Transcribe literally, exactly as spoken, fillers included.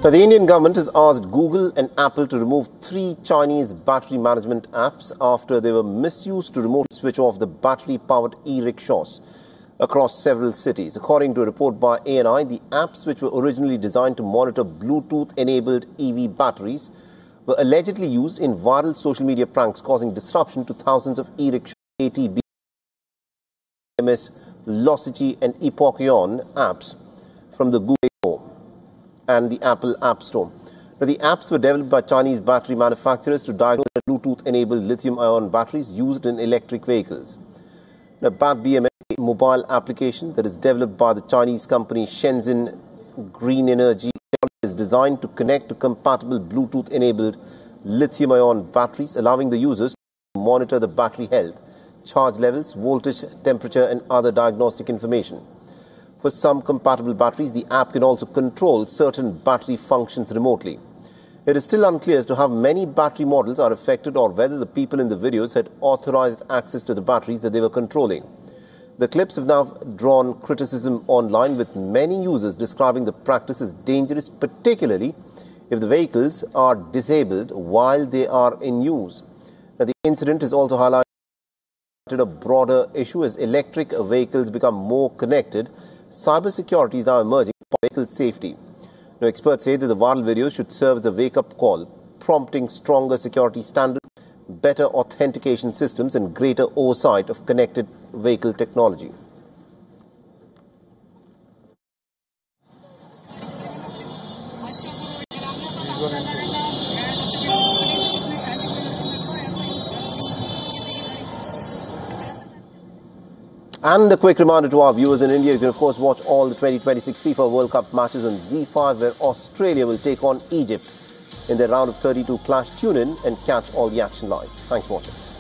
Now, the Indian government has asked Google and Apple to remove three Chinese battery management apps after they were misused to remotely switch off the battery-powered e-rickshaws across several cities. According to a report by A N I, the apps, which were originally designed to monitor Bluetooth-enabled E V batteries, were allegedly used in viral social media pranks, causing disruption to thousands of e-rickshaws, A T B M S, Losity and Epochion apps from the Google Store and the Apple App Store. Now, the apps were developed by Chinese battery manufacturers to diagnose Bluetooth-enabled lithium-ion batteries used in electric vehicles. Now, Bat B M S, a mobile application that is developed by the Chinese company Shenzhen Green Energy, is designed to connect to compatible Bluetooth-enabled lithium-ion batteries, allowing the users to monitor the battery health, charge levels, voltage, temperature, and other diagnostic information. For some compatible batteries, the app can also control certain battery functions remotely. It is still unclear as to how many battery models are affected or whether the people in the videos had authorized access to the batteries that they were controlling. The clips have now drawn criticism online, with many users describing the practice as dangerous, particularly if the vehicles are disabled while they are in use. Now, the incident is also highlighted a broader issue as electric vehicles become more connected. Cybersecurity is now emerging for vehicle safety. Now, experts say that the viral videos should serve as a wake-up call, prompting stronger security standards, better authentication systems, and greater oversight of connected vehicle technology. And a quick reminder to our viewers in India, you can of course watch all the twenty twenty-six FIFA World Cup matches on Z five, where Australia will take on Egypt in their round of thirty-two clash. Tune in and catch all the action live. Thanks for watching.